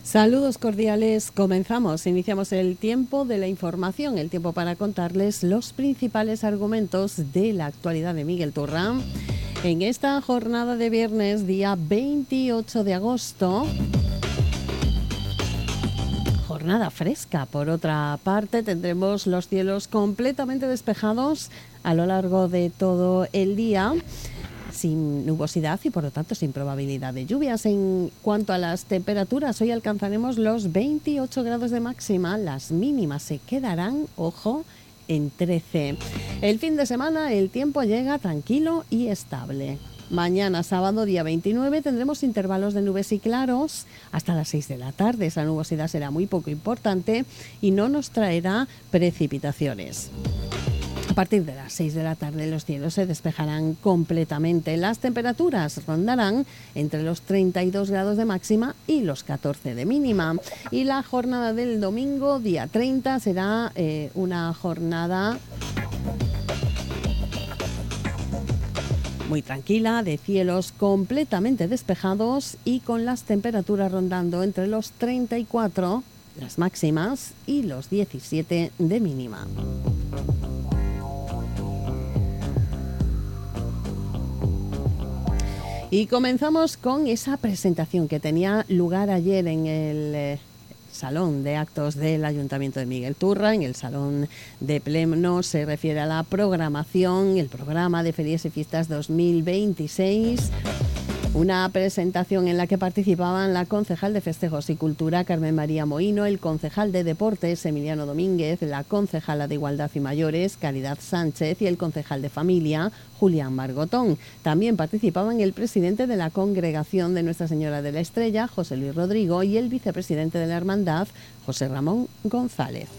Saludos cordiales, iniciamos el tiempo de la información, el tiempo para contarles los principales argumentos de la actualidad de Miguel Turra. En esta jornada de viernes, día 28 de agosto, jornada fresca. Por otra parte, tendremos los cielos completamente despejados a lo largo de todo el día, sin nubosidad y por lo tanto sin probabilidad de lluvias. En cuanto a las temperaturas, hoy alcanzaremos los 28 grados de máxima, las mínimas se quedarán, ojo, en 13. El fin de semana el tiempo llega tranquilo y estable. Mañana, sábado, día 29, tendremos intervalos de nubes y claros hasta las 6 de la tarde. Esa nubosidad será muy poco importante y no nos traerá precipitaciones. A partir de las 6 de la tarde los cielos se despejarán completamente. Las temperaturas rondarán entre los 32 grados de máxima y los 14 de mínima. Y la jornada del domingo, día 30, será una jornada muy tranquila, de cielos completamente despejados y con las temperaturas rondando entre los 34, las máximas, y los 17 de mínima. Y comenzamos con esa presentación que tenía lugar ayer en el Salón de Actos del Ayuntamiento de Miguel Turra. En el Salón de Pleno se refiere a la programación, el programa de Ferias y Fiestas 2026. Una presentación en la que participaban la concejal de Festejos y Cultura, Carmen María Mohino, el concejal de Deportes, Emiliano Domínguez, la concejala de Igualdad y Mayores, Caridad Sánchez, y el concejal de Familia, Julián Margotón. También participaban el presidente de la Congregación de Nuestra Señora de la Estrella, José Luis Rodrigo, y el vicepresidente de la Hermandad, José Ramón González.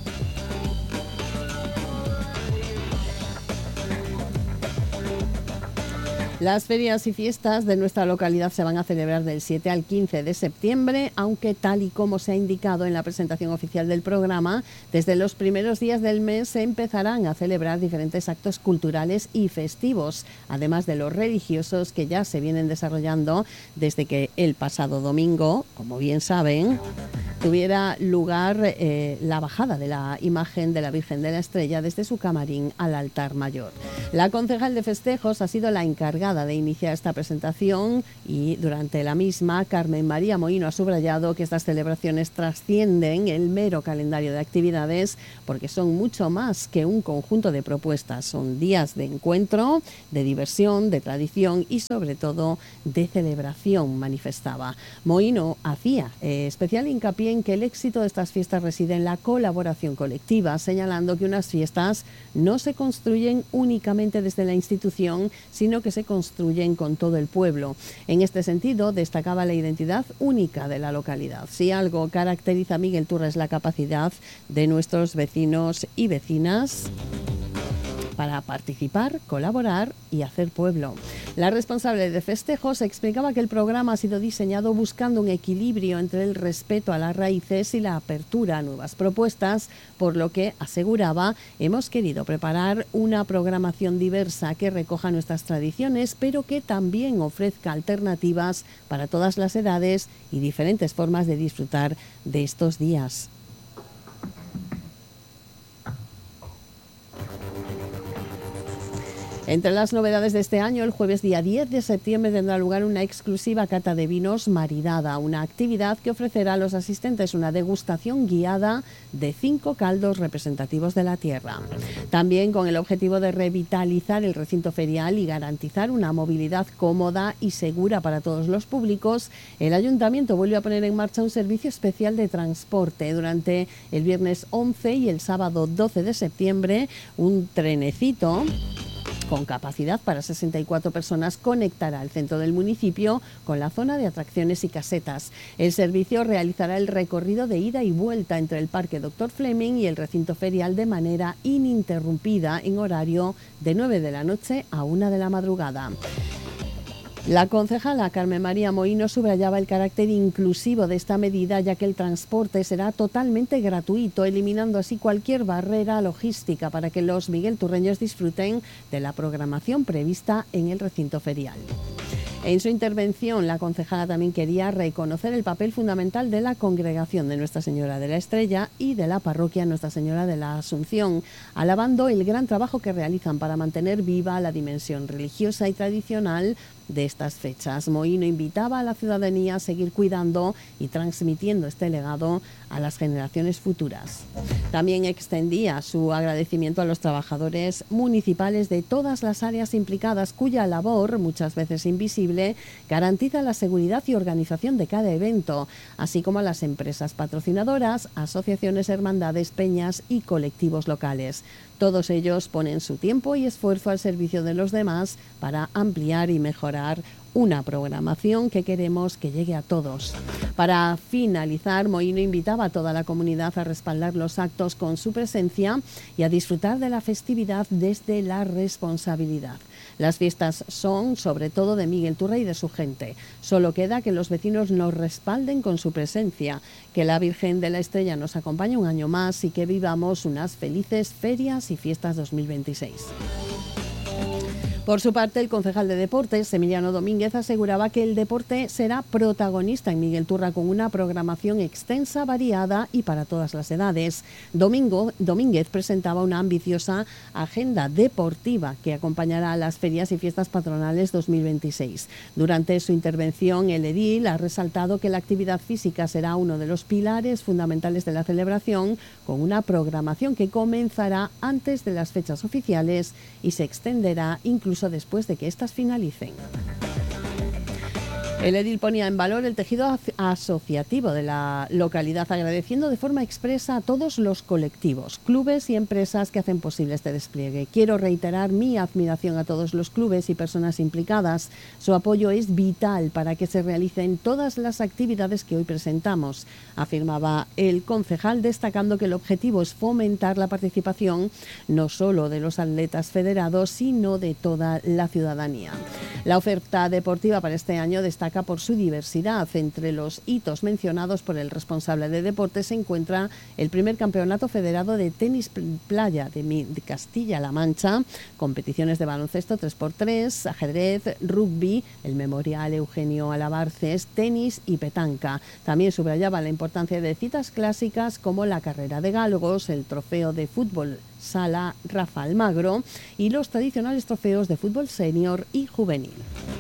Las ferias y fiestas de nuestra localidad se van a celebrar del 7 al 15 de septiembre, aunque tal y como se ha indicado en la presentación oficial del programa, desde los primeros días del mes se empezarán a celebrar diferentes actos culturales y festivos, además de los religiosos que ya se vienen desarrollando desde que el pasado domingo, como bien saben, tuviera lugar la bajada de la imagen de la Virgen de la Estrella desde su camarín al altar mayor. La concejal de festejos ha sido la encargada de iniciar esta presentación y durante la misma Carmen María Mohino ha subrayado que estas celebraciones trascienden el mero calendario de actividades porque son mucho más que un conjunto de propuestas. Son días de encuentro, de diversión, de tradición y sobre todo de celebración, manifestaba. Mohino hacía especial hincapié en que el éxito de estas fiestas reside en la colaboración colectiva, señalando que unas fiestas no se construyen únicamente desde la institución, sino que se construyen con todo el pueblo. En este sentido, destacaba la identidad única de la localidad. Si algo caracteriza a Miguel Turra es la capacidad de nuestros vecinos y vecinas para participar, colaborar y hacer pueblo. La responsable de festejos explicaba que el programa ha sido diseñado buscando un equilibrio entre el respeto a las raíces y la apertura a nuevas propuestas, por lo que, aseguraba, hemos querido preparar una programación diversa que recoja nuestras tradiciones, pero que también ofrezca alternativas para todas las edades y diferentes formas de disfrutar de estos días. Entre las novedades de este año, el jueves día 10 de septiembre tendrá lugar una exclusiva cata de vinos maridada, una actividad que ofrecerá a los asistentes una degustación guiada de 5 caldos representativos de la tierra. También con el objetivo de revitalizar el recinto ferial y garantizar una movilidad cómoda y segura para todos los públicos, el Ayuntamiento vuelve a poner en marcha un servicio especial de transporte. Durante el viernes 11 y el sábado 12 de septiembre, un trenecito con capacidad para 64 personas conectará el centro del municipio con la zona de atracciones y casetas. El servicio realizará el recorrido de ida y vuelta entre el Parque Dr. Fleming y el recinto ferial de manera ininterrumpida en horario de 9 de la noche a 1 de la madrugada. La concejala Carmen María Mohino subrayaba el carácter inclusivo de esta medida, ya que el transporte será totalmente gratuito, eliminando así cualquier barrera logística para que los miguelturreños disfruten de la programación prevista en el recinto ferial. En su intervención, la concejala también quería reconocer el papel fundamental de la congregación de Nuestra Señora de la Estrella y de la parroquia Nuestra Señora de la Asunción, alabando el gran trabajo que realizan para mantener viva la dimensión religiosa y tradicional de estas fechas. Mohino invitaba a la ciudadanía a seguir cuidando y transmitiendo este legado a las generaciones futuras. También extendía su agradecimiento a los trabajadores municipales de todas las áreas implicadas, cuya labor, muchas veces invisible, garantiza la seguridad y organización de cada evento, así como a las empresas patrocinadoras, asociaciones, hermandades, peñas y colectivos locales. Todos ellos ponen su tiempo y esfuerzo al servicio de los demás para ampliar y mejorar una programación que queremos que llegue a todos. Para finalizar, Mohino invitaba a toda la comunidad a respaldar los actos con su presencia y a disfrutar de la festividad desde la responsabilidad. Las fiestas son, sobre todo, de Miguel Turra y de su gente. Solo queda que los vecinos nos respalden con su presencia, que la Virgen de la Estrella nos acompañe un año más y que vivamos unas felices ferias y fiestas 2026. Por su parte, el concejal de Deportes, Emiliano Domínguez, aseguraba que el deporte será protagonista en Miguel Turra con una programación extensa, variada y para todas las edades. Domínguez presentaba una ambiciosa agenda deportiva que acompañará a las ferias y fiestas patronales 2026. Durante su intervención, el edil ha resaltado que la actividad física será uno de los pilares fundamentales de la celebración, con una programación que comenzará antes de las fechas oficiales y se extenderá incluso después de que éstas finalicen. El edil ponía en valor el tejido asociativo de la localidad, agradeciendo de forma expresa a todos los colectivos, clubes y empresas que hacen posible este despliegue. Quiero reiterar mi admiración a todos los clubes y personas implicadas. Su apoyo es vital para que se realicen todas las actividades que hoy presentamos, afirmaba el concejal, destacando que el objetivo es fomentar la participación no solo de los atletas federados, sino de toda la ciudadanía. La oferta deportiva para este año destaca por su diversidad. Entre los hitos mencionados por el responsable de deportes se encuentra el primer campeonato federado de tenis playa de Castilla-La Mancha, competiciones de baloncesto 3x3, ajedrez, rugby, el memorial Eugenio Alabarces, tenis y petanca. También subrayaba la importancia de citas clásicas como la carrera de galgos, el trofeo de fútbol Sala Rafa Almagro y los tradicionales trofeos de fútbol senior y juvenil.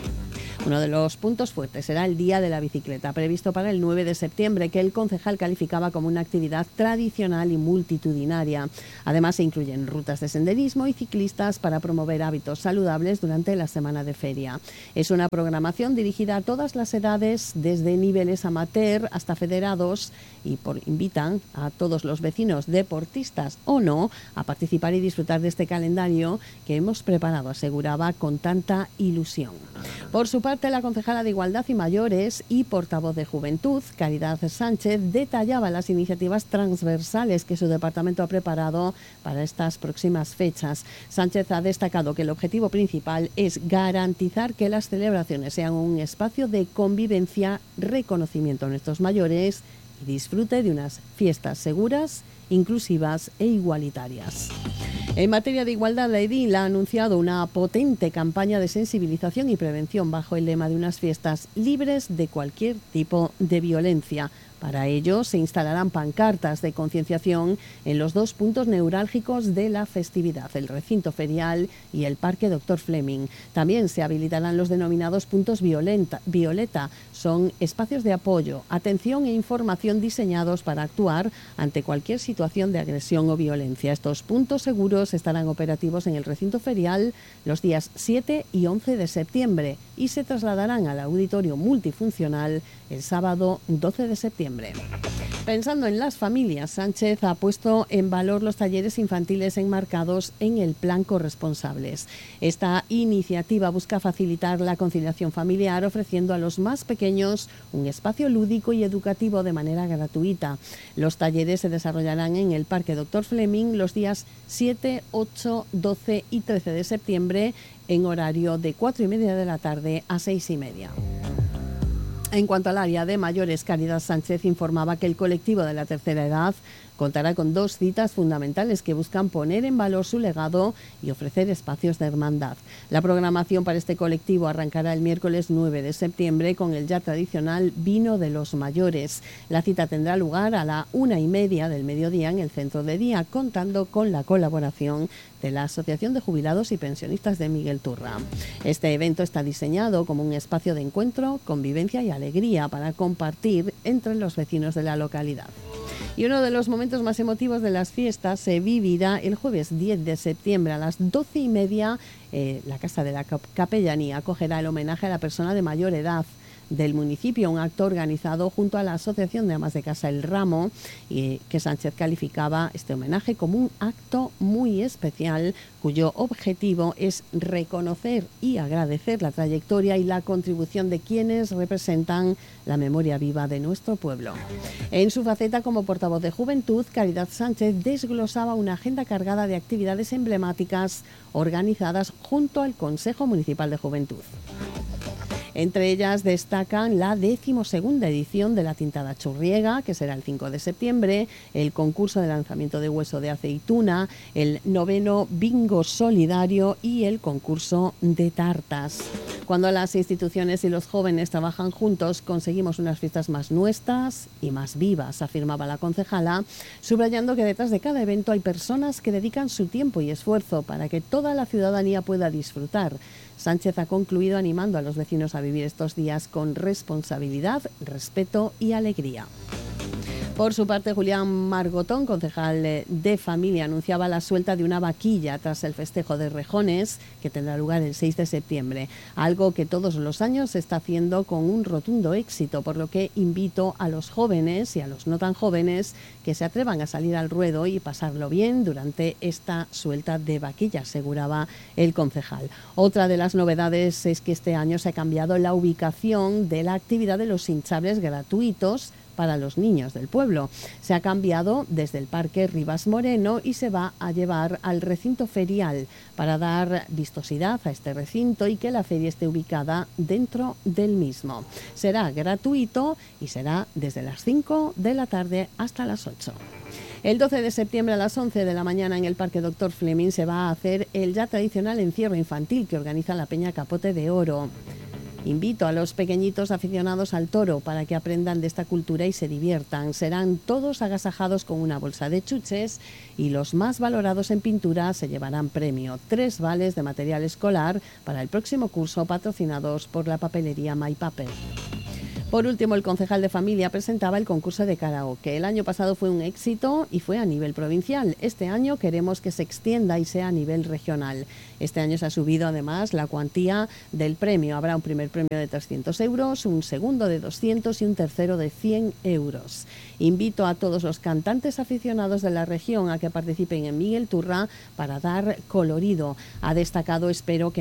Uno de los puntos fuertes será el Día de la Bicicleta, previsto para el 9 de septiembre, que el concejal calificaba como una actividad tradicional y multitudinaria. Además, se incluyen rutas de senderismo y ciclistas para promover hábitos saludables durante la semana de feria. Es una programación dirigida a todas las edades, desde niveles amateur hasta federados, y invitan a todos los vecinos, deportistas o no, a participar y disfrutar de este calendario que hemos preparado, aseguraba, con tanta ilusión. Por su parte, la concejala de Igualdad y Mayores y portavoz de Juventud, Caridad Sánchez, detallaba las iniciativas transversales que su departamento ha preparado para estas próximas fechas. Sánchez ha destacado que el objetivo principal es garantizar que las celebraciones sean un espacio de convivencia, reconocimiento a nuestros mayores y disfrute de unas fiestas seguras, inclusivas e igualitarias. En materia de igualdad, la edil ha anunciado una potente campaña de sensibilización y prevención bajo el lema de unas fiestas libres de cualquier tipo de violencia. Para ello, se instalarán pancartas de concienciación en los dos puntos neurálgicos de la festividad, el recinto ferial y el Parque Dr. Fleming. También se habilitarán los denominados puntos violeta. Son espacios de apoyo, atención e información diseñados para actuar ante cualquier situación de agresión o violencia. Estos puntos seguros estarán operativos en el recinto ferial los días 7 y 11 de septiembre y se trasladarán al auditorio multifuncional el sábado 12 de septiembre. Pensando en las familias, Sánchez ha puesto en valor los talleres infantiles enmarcados en el Plan Corresponsables. Esta iniciativa busca facilitar la conciliación familiar, ofreciendo a los más pequeños un espacio lúdico y educativo de manera gratuita. Los talleres se desarrollarán en el Parque Dr. Fleming los días 7, 8, 12 y 13 de septiembre en horario de 4:30 de la tarde a 6:30. En cuanto al área de mayores, Caridad Sánchez informaba que el colectivo de la tercera edad contará con 2 citas fundamentales que buscan poner en valor su legado y ofrecer espacios de hermandad. La programación para este colectivo arrancará el miércoles 9 de septiembre con el ya tradicional Vino de los Mayores. La cita tendrá lugar a la 1:30 del mediodía en el centro de día, contando con la colaboración de la Asociación de Jubilados y Pensionistas de Miguel Turra. Este evento está diseñado como un espacio de encuentro, convivencia y alegría para compartir entre los vecinos de la localidad. Y uno de los momentos más emotivos de las fiestas se vivirá el jueves 10 de septiembre a las 12:30. La Casa de la Capellanía acogerá el homenaje a la persona de mayor edad del municipio, un acto organizado junto a la Asociación de Amas de Casa El Ramo, y que Sánchez calificaba este homenaje como un acto muy especial cuyo objetivo es reconocer y agradecer la trayectoria y la contribución de quienes representan la memoria viva de nuestro pueblo. En su faceta como portavoz de Juventud, Caridad Sánchez desglosaba una agenda cargada de actividades emblemáticas organizadas junto al Consejo Municipal de Juventud. Entre ellas destacan la 12ª edición de la Tintada Churriega, que será el 5 de septiembre, el concurso de lanzamiento de hueso de aceituna, el 9º Bingo Solidario y el concurso de tartas. Cuando las instituciones y los jóvenes trabajan juntos, conseguimos unas fiestas más nuestras y más vivas, afirmaba la concejala, subrayando que detrás de cada evento hay personas que dedican su tiempo y esfuerzo para que toda la ciudadanía pueda disfrutar. Sánchez ha concluido animando a los vecinos a vivir estos días con responsabilidad, respeto y alegría. Por su parte, Julián Margotón, concejal de Familia, anunciaba la suelta de una vaquilla tras el festejo de Rejones, que tendrá lugar el 6 de septiembre, algo que todos los años se está haciendo con un rotundo éxito, por lo que invito a los jóvenes y a los no tan jóvenes que se atrevan a salir al ruedo y pasarlo bien durante esta suelta de vaquilla, aseguraba el concejal. Otra de las novedades es que este año se ha cambiado la ubicación de la actividad de los hinchables gratuitos para los niños del pueblo. Se ha cambiado desde el Parque Rivas Moreno y se va a llevar al recinto ferial para dar vistosidad a este recinto y que la feria esté ubicada dentro del mismo. Será gratuito y será desde las 5 de la tarde hasta las 8. El 12 de septiembre a las 11 de la mañana en el Parque Dr. Fleming se va a hacer el ya tradicional encierro infantil que organiza la Peña Capote de Oro. Invito a los pequeñitos aficionados al toro para que aprendan de esta cultura y se diviertan. Serán todos agasajados con una bolsa de chuches y los más valorados en pintura se llevarán premio. 3 vales de material escolar para el próximo curso patrocinados por la papelería My Paper. Por último, el concejal de Familia presentaba el concurso de karaoke. El año pasado fue un éxito y fue a nivel provincial. Este año queremos que se extienda y sea a nivel regional. Este año se ha subido además la cuantía del premio. Habrá un primer premio de 300 euros, un segundo de 200 y un tercero de 100 euros. Invito a todos los cantantes aficionados de la región a que participen en Miguel Turra para dar colorido. Ha destacado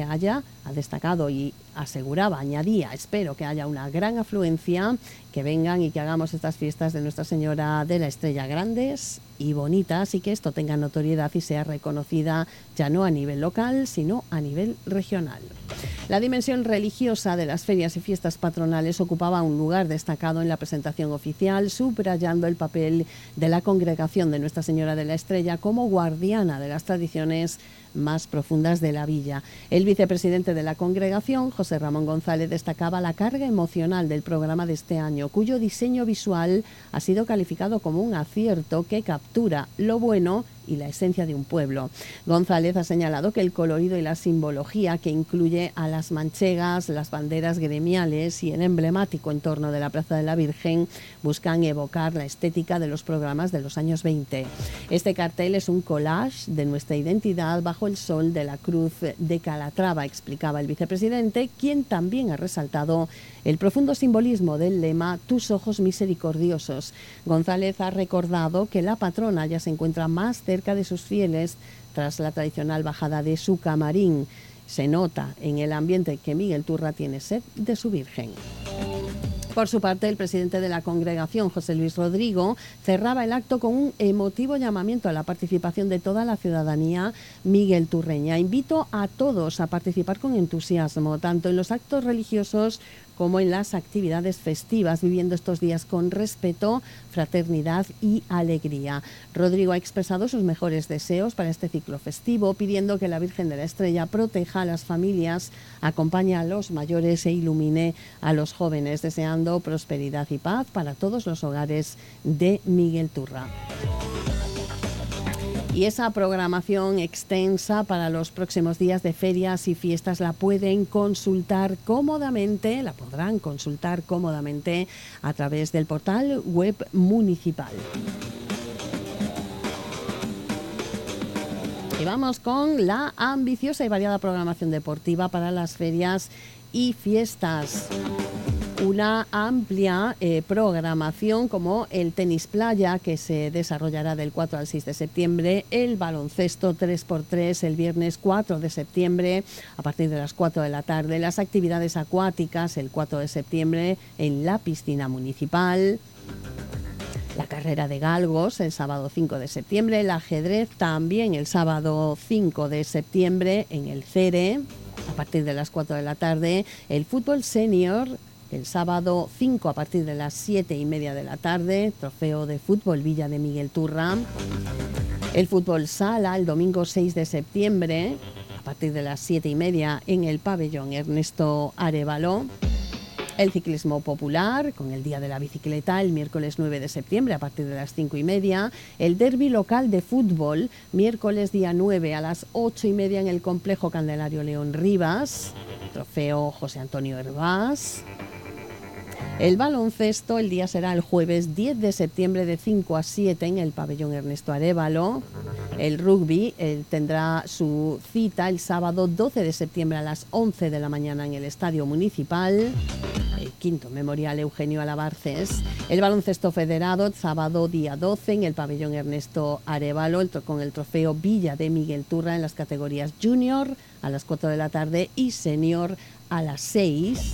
y aseguraba, añadía, espero que haya una gran afluencia, que vengan y que hagamos estas fiestas de Nuestra Señora de la Estrella grandes y bonitas y que esto tenga notoriedad y sea reconocida ya no a nivel local, sino a nivel regional. La dimensión religiosa de las ferias y fiestas patronales ocupaba un lugar destacado en la presentación oficial, subrayando el papel de la congregación de Nuestra Señora de la Estrella como guardiana de las tradiciones más profundas de la villa. El vicepresidente de la congregación, José Ramón González, destacaba la carga emocional del programa de este año, cuyo diseño visual ha sido calificado como un acierto que captura lo bueno y la esencia de un pueblo. González ha señalado que el colorido y la simbología que incluye a las manchegas, las banderas gremiales y el emblemático entorno de la Plaza de la Virgen buscan evocar la estética de los programas de los años 20. Este cartel es un collage de nuestra identidad bajo el sol de la Cruz de Calatrava, explicaba el vicepresidente, quien también ha resaltado el profundo simbolismo del lema «Tus ojos misericordiosos». González ha recordado que la patrona ya se encuentra más cerca de sus fieles tras la tradicional bajada de su camarín. Se nota en el ambiente que Miguel Turra tiene sed de su Virgen. Por su parte, el presidente de la congregación, José Luis Rodrigo, cerraba el acto con un emotivo llamamiento a la participación de toda la ciudadanía miguelturreña. Invito a todos a participar con entusiasmo, tanto en los actos religiosos como en las actividades festivas, viviendo estos días con respeto, fraternidad y alegría. Rodrigo ha expresado sus mejores deseos para este ciclo festivo, pidiendo que la Virgen de la Estrella proteja a las familias, acompañe a los mayores e ilumine a los jóvenes, deseando prosperidad y paz para todos los hogares de Miguel Turra. Y esa programación extensa para los próximos días de ferias y fiestas la podrán consultar cómodamente a través del portal web municipal. Y vamos con la ambiciosa y variada programación deportiva para las ferias y fiestas. Una amplia programación como el tenis playa, que se desarrollará del 4 al 6 de septiembre, el baloncesto 3x3 el viernes 4 de septiembre a partir de las 4 de la tarde, las actividades acuáticas el 4 de septiembre en la piscina municipal, la carrera de galgos el sábado 5 de septiembre, el ajedrez también el sábado 5 de septiembre en el CERE a partir de las 4 de la tarde, el fútbol senior el sábado 5 a partir de las 7:30 de la tarde, trofeo de fútbol Villa de Miguel Turra. El fútbol sala el domingo 6 de septiembre a partir de las 7:30 en el pabellón Ernesto Arévalo. El ciclismo popular con el Día de la Bicicleta el miércoles 9 de septiembre a partir de las 5:30. El derbi local de fútbol miércoles día 9 a las 8:30 en el complejo Candelario León Rivas, trofeo José Antonio Hervás. El baloncesto, el día será el jueves 10 de septiembre de 5 a 7 en el pabellón Ernesto Arévalo. El rugby tendrá su cita el sábado 12 de septiembre a las 11 de la mañana en el Estadio Municipal. El quinto memorial Eugenio Alabarces. El baloncesto federado, sábado día 12 en el pabellón Ernesto Arévalo con el trofeo Villa de Miguel Turra en las categorías junior a las 4 de la tarde y senior a las 6.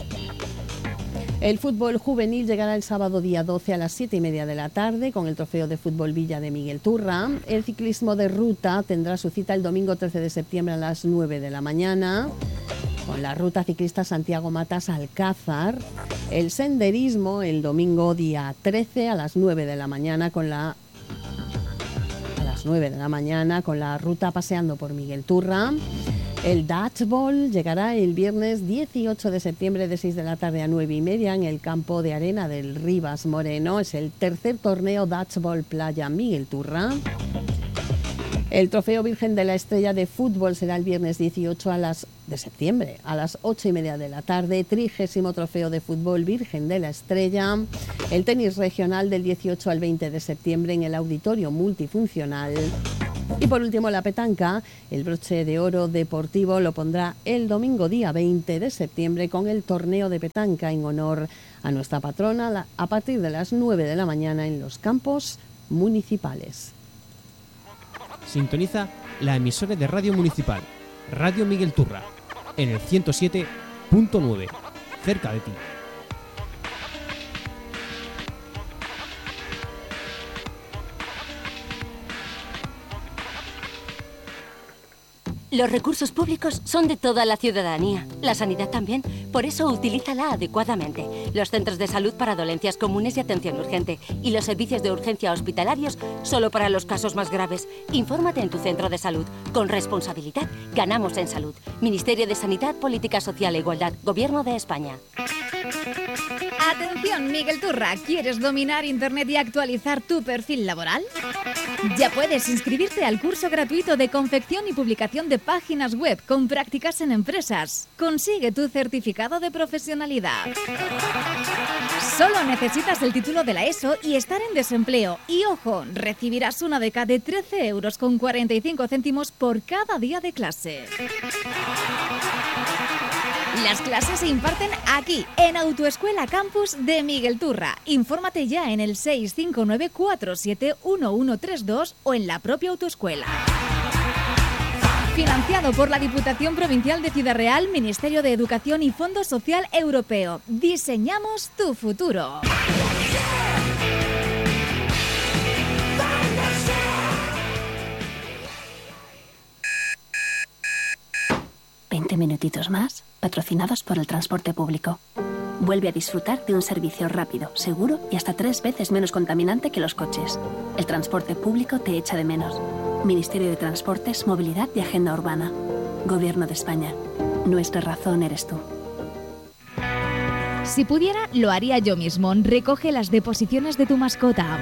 El fútbol juvenil llegará el sábado día 12 a las 7:30 de la tarde con el trofeo de fútbol Villa de Miguel Turra. El ciclismo de ruta tendrá su cita el domingo 13 de septiembre a las 9 de la mañana con la ruta ciclista Santiago Matas Alcázar. El senderismo el domingo día 13 a las 9 de la mañana con la ruta Paseando por Miguel Turra. El dodgeball llegará el viernes 18 de septiembre de 6 de la tarde a 9:30 en el campo de arena del Rivas Moreno. Es el tercer torneo dodgeball playa Miguel Turra. El trofeo Virgen de la Estrella de fútbol será el viernes 18 de septiembre a las 8:30 de la tarde. 30º trofeo de fútbol Virgen de la Estrella. El tenis regional del 18 al 20 de septiembre en el auditorio multifuncional. Y por último, la petanca, el broche de oro deportivo lo pondrá el domingo día 20 de septiembre con el torneo de petanca en honor a nuestra patrona a partir de las 9 de la mañana en los campos municipales. Sintoniza la emisora de Radio Municipal, Radio Miguel Turra, en el 107.9, cerca de ti. Los recursos públicos son de toda la ciudadanía. La sanidad también. Por eso, utilízala adecuadamente. Los centros de salud para dolencias comunes y atención urgente. Y los servicios de urgencia hospitalarios solo para los casos más graves. Infórmate en tu centro de salud. Con responsabilidad, ganamos en salud. Ministerio de Sanidad, Política Social e Igualdad. Gobierno de España. Atención, Miguel Turra, ¿quieres dominar Internet y actualizar tu perfil laboral? Ya puedes inscribirte al curso gratuito de confección y publicación de páginas web con prácticas en empresas. Consigue tu certificado de profesionalidad. Solo necesitas el título de la ESO y estar en desempleo. Y ojo, recibirás una beca de 13,45 € por cada día de clase. Las clases se imparten aquí, en Autoescuela Campus de Miguel Turra. Infórmate ya en el 659471132 o en la propia autoescuela. Financiado por la Diputación Provincial de Ciudad Real, Ministerio de Educación y Fondo Social Europeo. Diseñamos tu futuro. «20 minutitos más», patrocinados por el transporte público. Vuelve a disfrutar de un servicio rápido, seguro y hasta 3 veces menos contaminante que los coches. El transporte público te echa de menos. Ministerio de Transportes, Movilidad y Agenda Urbana. Gobierno de España. Nuestra razón eres tú. Si pudiera, lo haría yo mismo. Recoge las deposiciones de tu mascota.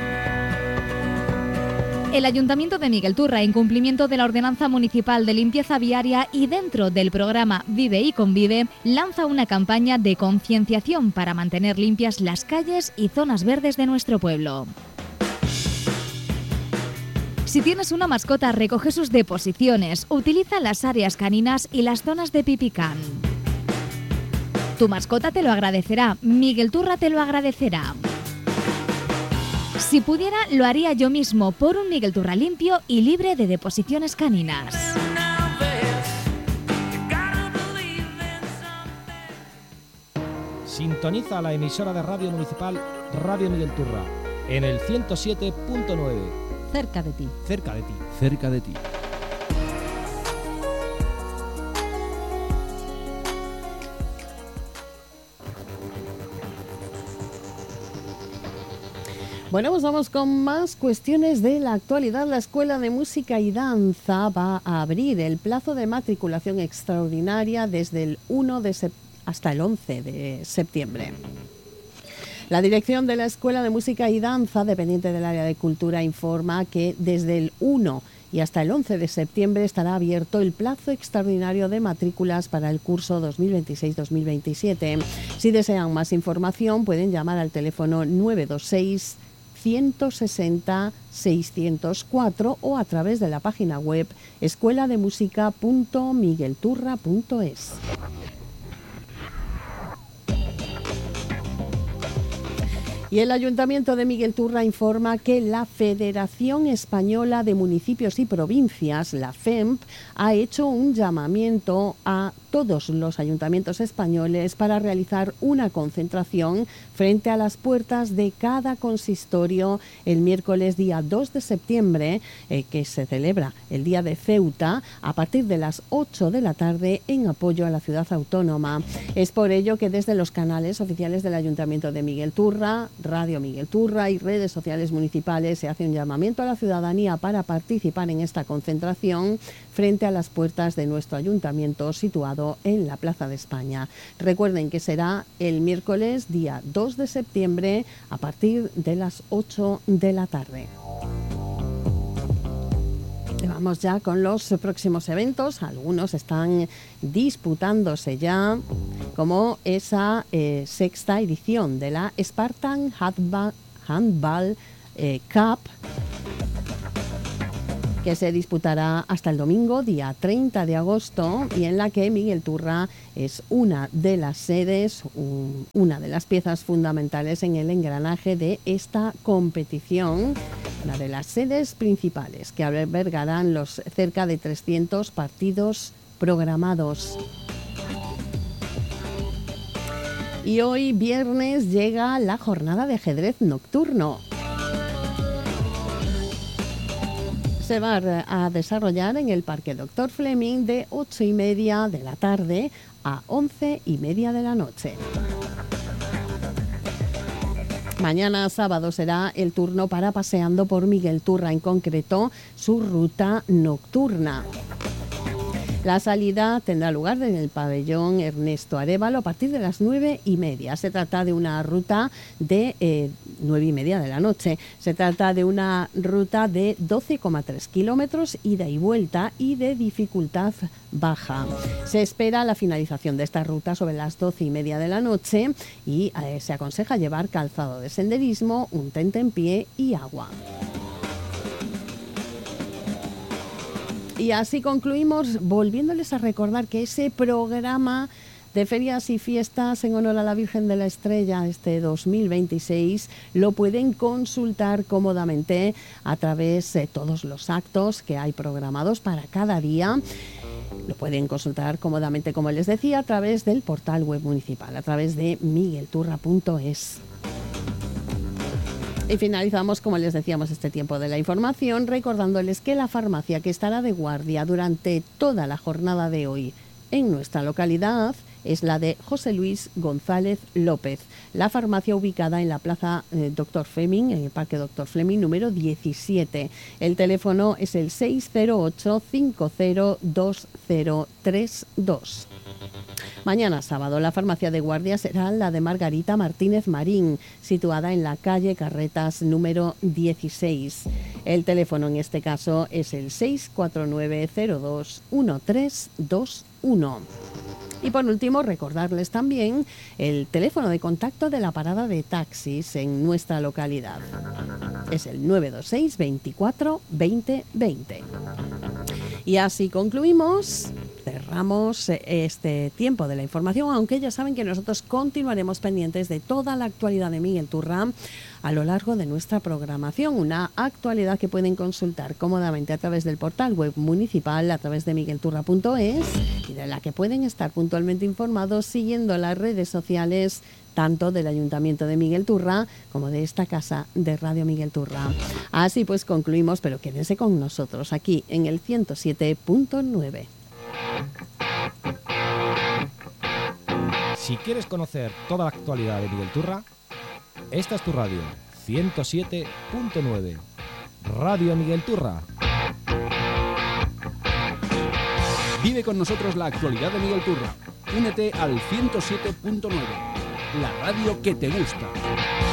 El Ayuntamiento de Miguel Turra, en cumplimiento de la Ordenanza Municipal de Limpieza Viaria y dentro del programa Vive y Convive, lanza una campaña de concienciación para mantener limpias las calles y zonas verdes de nuestro pueblo. Si tienes una mascota, recoge sus deposiciones, utiliza las áreas caninas y las zonas de pipicán. Tu mascota te lo agradecerá, Miguel Turra te lo agradecerá. Si pudiera, lo haría yo mismo por un Miguel Turra limpio y libre de deposiciones caninas. Sintoniza la emisora de radio municipal Radio Miguel Turra en el 107.9. Cerca de ti. Cerca de ti. Cerca de ti. Bueno, pues vamos con más cuestiones de la actualidad. La Escuela de Música y Danza va a abrir el plazo de matriculación extraordinaria desde el 1 hasta el 11 de septiembre. La dirección de la Escuela de Música y Danza, dependiente del área de cultura, informa que desde el 1 y hasta el 11 de septiembre estará abierto el plazo extraordinario de matrículas para el curso 2026-2027. Si desean más información, pueden llamar al teléfono 926 160 604 o a través de la página web escuelademusica.miguelturra.es. Y el Ayuntamiento de Miguel Turra informa que la Federación Española de Municipios y Provincias, la FEMP, ha hecho un llamamiento a todos los ayuntamientos españoles para realizar una concentración frente a las puertas de cada consistorio el miércoles día 2 de septiembre, que se celebra el Día de Ceuta, a partir de las 8 de la tarde en apoyo a la ciudad autónoma. Es por ello que desde los canales oficiales del Ayuntamiento de Miguel Turra, Radio Miguel Turra y redes sociales municipales se hace un llamamiento a la ciudadanía para participar en esta concentración frente a las puertas de nuestro ayuntamiento situado en la Plaza de España. Recuerden que será el miércoles día 2 de septiembre a partir de las 8 de la tarde. Vamos ya con los próximos eventos. Algunos están disputándose ya, como esa sexta edición de la Spartan Handball Cup, que se disputará hasta el domingo, día 30 de agosto, y en la que Miguel Turra es una de las sedes, una de las piezas fundamentales en el engranaje de esta competición, una de las sedes principales que albergarán los cerca de 300 partidos programados. Y hoy, viernes, llega la jornada de ajedrez nocturno. Se va a desarrollar en el Parque Dr. Fleming de 8:30 de la tarde a 11:30 de la noche. Mañana sábado será el turno para Paseando por Miguel Turra, en concreto su ruta nocturna. La salida tendrá lugar en el pabellón Ernesto Arévalo a partir de las 9:30. Se trata de una ruta de 9:30 de la noche. Se trata de una ruta de 12,3 kilómetros, ida y vuelta, y de dificultad baja. Se espera la finalización de esta ruta sobre las 12:30 de la noche y se aconseja llevar calzado de senderismo, un tentempié y agua. Y así concluimos volviéndoles a recordar que ese programa de ferias y fiestas en honor a la Virgen de la Estrella este 2026 lo pueden consultar cómodamente a través de todos los actos que hay programados para cada día. Lo pueden consultar cómodamente, como les decía, a través del portal web municipal, a través de miguelturra.es. Y finalizamos, como les decíamos, este tiempo de la información recordándoles que la farmacia que estará de guardia durante toda la jornada de hoy en nuestra localidad es la de José Luis González López. La farmacia ubicada en la Plaza Dr. Fleming, en el Parque Dr. Fleming, número 17. El teléfono es el 608-502032. Mañana sábado la farmacia de guardia será la de Margarita Martínez Marín, situada en la calle Carretas número 16. El teléfono en este caso es el 649-02-1321. Y por último, recordarles también el teléfono de contacto de la parada de taxis en nuestra localidad. Es el 926 24 20 20. Y así concluimos, cerramos este tiempo de la información, aunque ya saben que nosotros continuaremos pendientes de toda la actualidad de Miguel Turra a lo largo de nuestra programación, una actualidad que pueden consultar cómodamente a través del portal web municipal, a través de miguelturra.es, y de la que pueden estar puntualmente informados siguiendo las redes sociales tanto del Ayuntamiento de Miguel Turra como de esta casa de Radio Miguel Turra. Así pues concluimos, pero quédense con nosotros aquí en el 107.9. Si quieres conocer toda la actualidad de Miguel Turra, esta es tu radio, 107.9, Radio Miguel Turra. Vive con nosotros la actualidad de Miguel Turra. Únete al 107.9, la radio que te gusta.